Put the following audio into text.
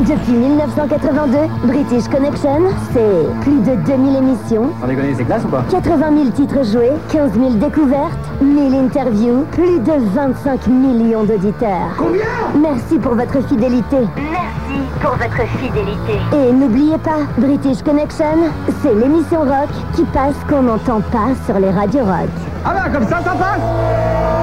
Depuis 1982, British Connection, c'est plus de 2000 émissions. Sans déconner, c'est classe ou pas? 80 000 titres joués, 15 000 découvertes, 1000 interviews, plus de 25 millions d'auditeurs. Combien? Merci pour votre fidélité. Merci pour votre fidélité. Et n'oubliez pas, British Connection, c'est l'émission rock qui passe qu'on n'entend pas sur les radios rock. Ah bah comme ça passe.